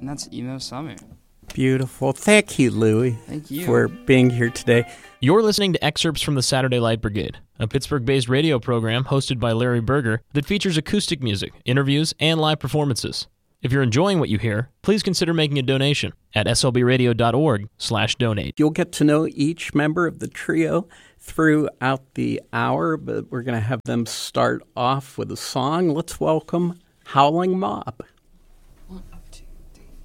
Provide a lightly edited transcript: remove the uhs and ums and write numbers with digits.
And that's Emo Summer. Beautiful. Thank you, Louie. Thank you. For being here today. You're listening to excerpts from the Saturday Light Brigade, a Pittsburgh-based radio program hosted by Larry Berger that features acoustic music, interviews, and live performances. If you're enjoying what you hear, please consider making a donation at slbradio.org/donate. You'll get to know each member of the trio throughout the hour, but we're going to have them start off with a song. Let's welcome Howling Mob.